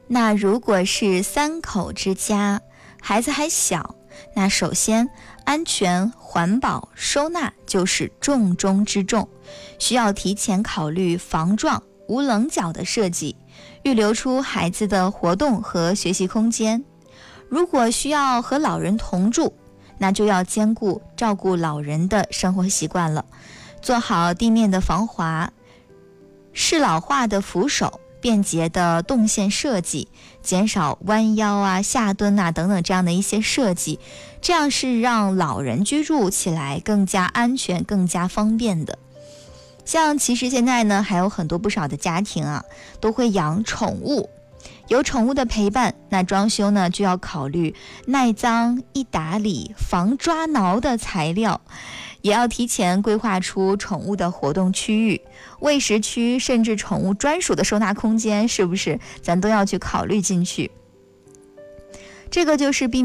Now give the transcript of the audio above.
那如果是3口之家，孩子还小，那首先安全、环保、收纳就是重中之重，需要提前考虑防撞、无棱角的设计，预留出孩子的活动和学习空间。如果需要和老人同住，那就要兼顾照顾老人的生活习惯了，做好地面的防滑、适老化的扶手、便捷的动线设计，减少弯腰啊、下蹲啊等等这样的一些设计，这样是让老人居住起来更加安全、更加方便的。像其实现在呢，还有很多不少的家庭啊，都会养宠物。有宠物的陪伴，那装修呢就要考虑耐脏、易打理、防抓挠的材料，也要提前规划出宠物的活动区域、喂食区，甚至宠物专属的收纳空间，是不是咱都要去考虑进去？这个就是避免